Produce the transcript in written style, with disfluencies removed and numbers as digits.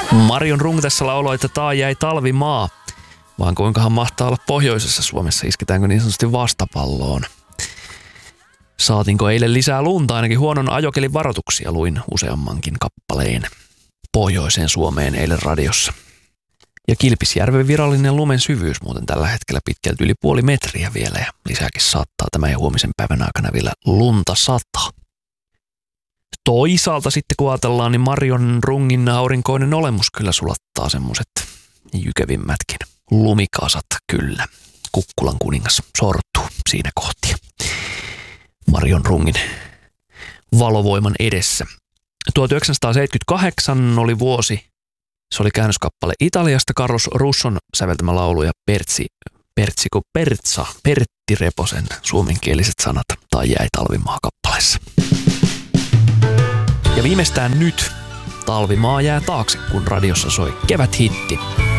Marion Rung tässä lauloi, että taa jäi talvimaa. Vaan kuinkahan mahtaa olla pohjoisessa Suomessa, isketäänkö niin sanotusti vastapalloon. Saatinko eilen lisää lunta, ainakin huonon ajokelin varoituksia luin useammankin kappaleen pohjoiseen Suomeen eilen radiossa. Ja Kilpisjärven virallinen lumen syvyys muuten tällä hetkellä pitkälti yli 0,5 metriä vielä ja lisääkin saattaa tämän ja huomisen päivän aikana vielä lunta sataa. Toisaalta sitten kun ajatellaan, niin Marion Rungin aurinkoinen olemus kyllä sulattaa semmoiset jykevimmätkin lumikasat kyllä. Kukkulan kuningas sortuu siinä kohtia Marion Rungin valovoiman edessä. 1978 oli vuosi. Se oli käännöskappale Italiasta, Carlos Russon säveltämä laulu ja Pertti Reposen suomenkieliset sanat tai jäi talvimaa kappaleessa. Ja viimeistään nyt talvimaa jää taakse, kun radiossa soi keväthitti.